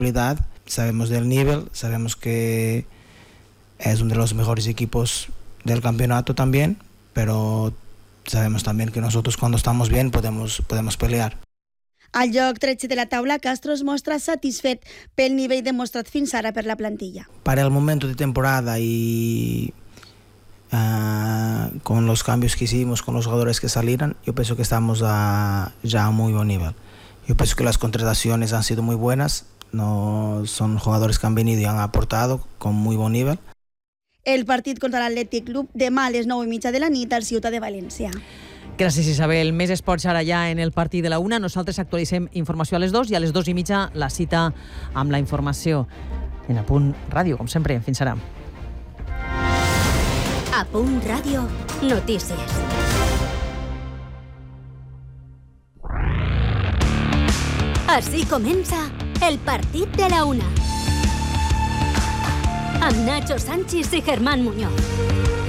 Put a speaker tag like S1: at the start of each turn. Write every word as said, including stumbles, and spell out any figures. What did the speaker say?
S1: Sabemos del nivel, sabemos que es uno de los mejores equipos del campeonato también, pero sabemos también que nosotros cuando estamos bien podemos, podemos pelear.
S2: Al lloc tretze de la taula, Castro es mostra satisfet pel nivell demostrat fins ara per la plantilla.
S1: Para el momento de temporada y uh, con los cambios que hicimos, con los jugadores que salieron, yo pienso que estamos a, ya a muy buen nivel. Yo pienso que las contrataciones han sido muy buenas, no son jugadores que han venido y han aportado con muy buen nivel.
S2: El partit contra l'Atlètic Club demà a les nou i mitja de la nit al Ciutat de València.
S3: Gràcies, Isabel. Més esports ara ja en el partit de la una. Nosaltres actualitzem informació a les dos i a les dos i mitja la cita amb la informació en A Punt Ràdio, com sempre. Fins ara.
S4: A Punt Ràdio, notícies. Así comença el partit de la una. Amb Nacho Sánchez i Germán Muñoz.